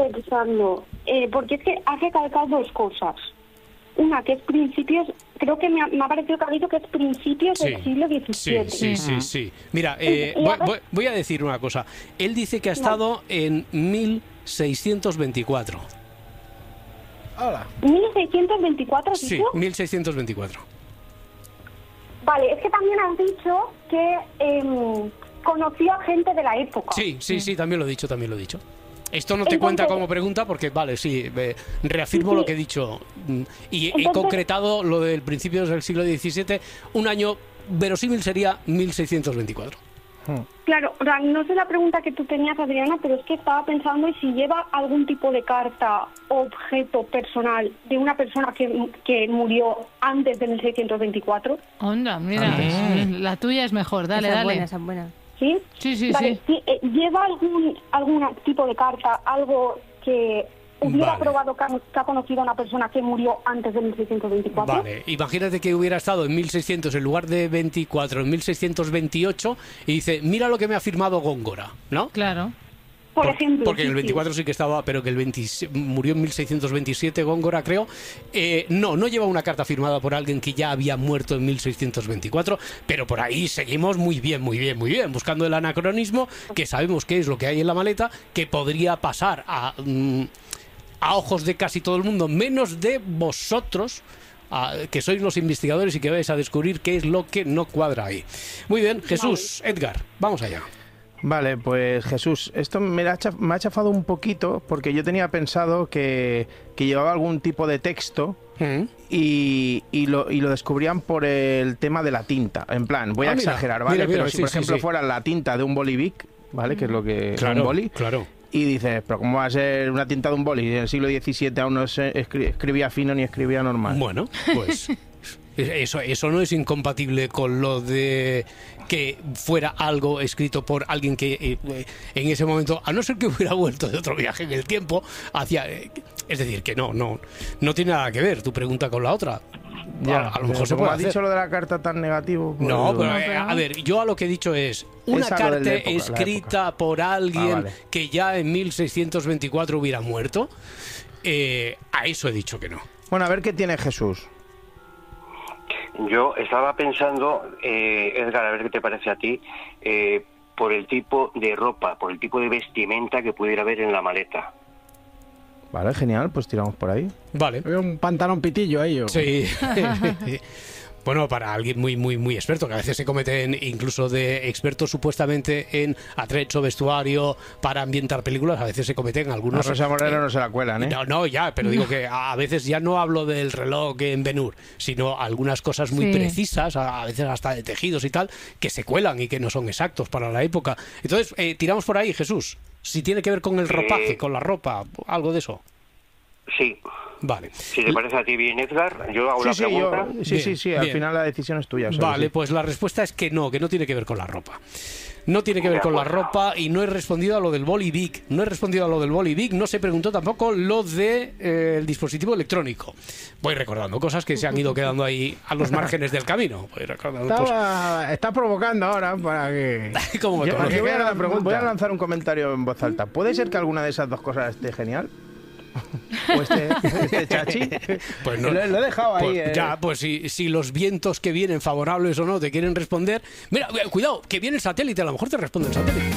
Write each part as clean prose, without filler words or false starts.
pensando, porque es que ha recalcado dos cosas. Una, que es principios, creo que me ha parecido que ha dicho que es principios del siglo XVII. Sí. Mira, voy a decir una cosa. Él dice que ha estado en 1624. Hola. ¿1624 has dicho? Sí, 1624. Vale, es que también has dicho que conoció a gente de la época. Sí, también lo he dicho. Esto no te cuenta como pregunta porque, vale, sí, reafirmo lo que he dicho. Y he concretado lo del principio del siglo XVII. Un año verosímil sería 1624. Claro, o sea, no sé la pregunta que tú tenías, Adriana, pero es que estaba pensando y si lleva algún tipo de carta o objeto personal de una persona que murió antes de 1624. Onda, mira, la tuya es mejor, dale. Esa es buena. ¿Sí? Sí. Vale, ¿lleva algún tipo de carta, algo que hubiera probado que ha conocido a una persona que murió antes de 1624? Vale, imagínate que hubiera estado en 1600 en lugar de 24, en 1628 y dice, mira lo que me ha firmado Góngora, ¿no? Claro. Por ejemplo. Porque en el 24 sí que estaba, pero que murió en 1627 Góngora, creo. No lleva una carta firmada por alguien que ya había muerto en 1624, pero por ahí seguimos muy bien, buscando el anacronismo, que sabemos qué es lo que hay en la maleta, que podría pasar a ojos de casi todo el mundo, menos de vosotros, que sois los investigadores y que vais a descubrir qué es lo que no cuadra ahí. Muy bien, Jesús, Edgar, vamos allá. Vale, pues Jesús, esto me ha chafado un poquito porque yo tenía pensado que llevaba algún tipo de texto y lo descubrían por el tema de la tinta. En plan, voy a exagerar, ¿vale? Mira, pero si por ejemplo fuera la tinta de un bolivic, ¿vale? Que es lo que es un boli. Claro. Y dices, pero ¿cómo va a ser una tinta de un boli? En el siglo XVII aún no se escribía fino ni escribía normal. Bueno, pues eso no es incompatible con lo de que fuera algo escrito por alguien que en ese momento, a no ser que hubiera vuelto de otro viaje en el tiempo, es decir, que no tiene nada que ver tu pregunta con la otra. Ya, a lo mejor se puede hacer. ¿Has dicho lo de la carta tan negativo? Pues no, pero a ver, yo a lo que he dicho es una carta escrita por alguien que ya en 1624 hubiera muerto. A eso he dicho que no. Bueno, a ver qué tiene Jesús. Yo estaba pensando, Edgar, a ver qué te parece a ti, por el tipo de ropa, por el tipo de vestimenta que pudiera haber en la maleta. Vale, genial, pues tiramos por ahí. Vale. Había un pantalón pitillo ahí. Sí. Bueno, para alguien muy experto, que a veces se cometen incluso de expertos supuestamente en atrecho, vestuario, para ambientar películas, a veces se cometen algunos... A Rosa Moreno no se la cuelan, ¿eh? No, ya, pero digo que a veces ya no hablo del reloj en Ben-Hur, sino algunas cosas muy precisas, a veces hasta de tejidos y tal, que se cuelan y que no son exactos para la época. Entonces, tiramos por ahí, Jesús, si tiene que ver con el ropaje, con la ropa, algo de eso. Sí. Vale. Si te parece a ti bien, Edgar, yo hago la pregunta. Sí, al final la decisión es tuya. Vale, pues la respuesta es que no tiene que ver con la ropa. No tiene que ver con la ropa y no he respondido a lo del bolivic. No se preguntó tampoco lo del dispositivo electrónico. Voy recordando cosas que se han ido quedando ahí a los márgenes del camino. Está provocando ahora para que... ¿Cómo me voy a lanzar un comentario en voz alta. ¿Puede ser que alguna de esas dos cosas esté genial? ¿O este chachi? Pues no, lo he dejado ahí. Ya, pues si los vientos que vienen, favorables o no, te quieren responder. Mira, cuidado, que viene el satélite, a lo mejor te responde el satélite.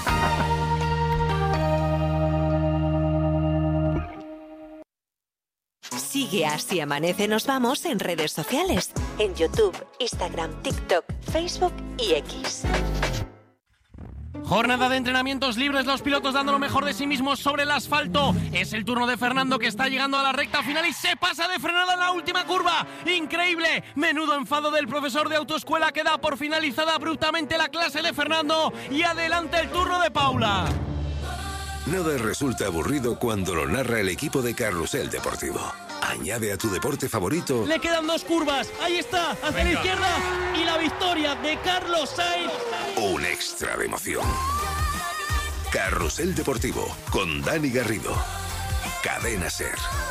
Sigue Así Amanece Nos Vamos en redes sociales. En YouTube, Instagram, TikTok, Facebook y X. Jornada de entrenamientos libres, los pilotos dando lo mejor de sí mismos sobre el asfalto. Es el turno de Fernando, que está llegando a la recta final y se pasa de frenada en la última curva. ¡Increíble! Menudo enfado del profesor de autoescuela, que da por finalizada abruptamente la clase de Fernando. Y adelante el turno de Paula. Nada resulta aburrido cuando lo narra el equipo de Carrusel Deportivo. Añade a tu deporte favorito. Le quedan dos curvas. Ahí está, hacia la izquierda. Y la victoria de Carlos Sainz. Un extra de emoción. Carrusel Deportivo con Dani Garrido. Cadena SER.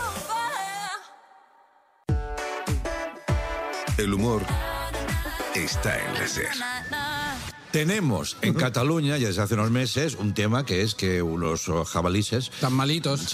El humor está en la SER. Tenemos en Cataluña, ya desde hace unos meses, un tema que es que unos jabalíes... Tan malitos.